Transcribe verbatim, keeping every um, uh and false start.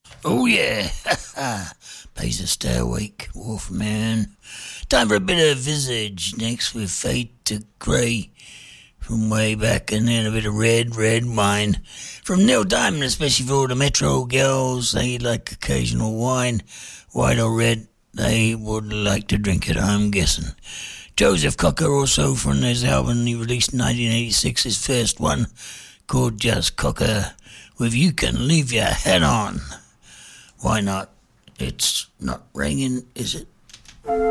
Oh yeah, pays to stay awake, Wolfman. Time for a bit of Visage next with Fade to Grey from way back, and then a bit of Red, Red Wine from Neil Diamond, especially for all the Metro girls. They like occasional wine, white or red. They would like to drink it, I'm guessing. Joseph Cocker also from his album he released in nineteen eighty-six, his first one called Just Cocker with You Can Leave Your Head On. Why not? It's not ringing, is it?